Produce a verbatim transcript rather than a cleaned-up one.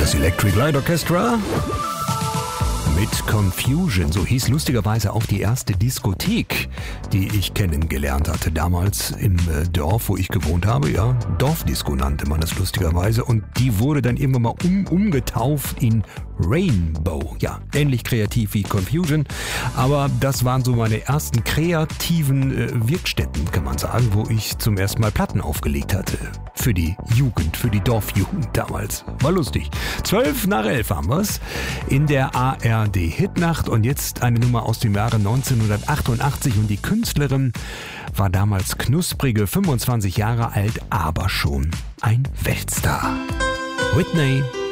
Das Electric Light Orchestra mit Confusion, so hieß lustigerweise auch die erste Diskothek, die ich kennengelernt hatte. Damals im äh, Dorf, wo ich gewohnt habe, ja, Dorfdisco nannte man das lustigerweise. Und die wurde dann irgendwann mal um, umgetauft in Rainbow. Ja, ähnlich kreativ wie Confusion. Aber das waren so meine ersten kreativen äh, Wirkstätten, kann man sagen, wo ich zum ersten Mal Platten aufgelegt hatte. Für die Jugend, für die Dorfjugend damals. War lustig. Zwölf nach elf haben wir's in der A R D-Hitnacht und jetzt eine Nummer aus dem Jahre neunzehnhundertachtundachtzig und die Künstlerin war damals knusprige fünfundzwanzig Jahre alt, aber schon ein Weltstar. Whitney